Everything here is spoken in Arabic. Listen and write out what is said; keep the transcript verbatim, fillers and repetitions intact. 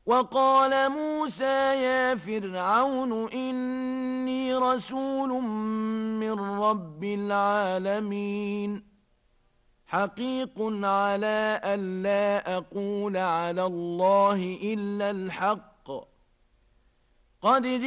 وقال موسى يا فرعون إني رسول من رب العالمين حقيق على ألا أقول على الله إلا الحق قد